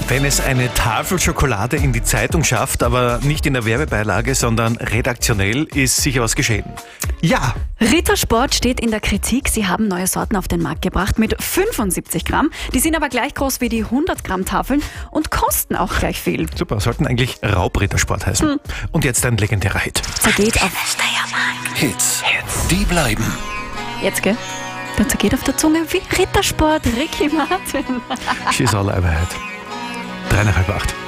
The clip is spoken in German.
Wenn es eine Tafel Schokolade in die Zeitung schafft, aber nicht in der Werbebeilage, sondern redaktionell, ist sicher was geschehen. Ja, Rittersport steht in der Kritik. Sie haben neue Sorten auf den Markt gebracht mit 75 Gramm. Die sind aber gleich groß wie die 100 Gramm Tafeln und kosten auch gleich viel. super, sollten eigentlich Raubrittersport heißen. Und jetzt ein legendärer Hit. Zergeht auf... Hits, die bleiben. Jetzt, gell? Der zergeht auf der Zunge wie Rittersport. Ricky Martin. She's all I ever had. 7:53.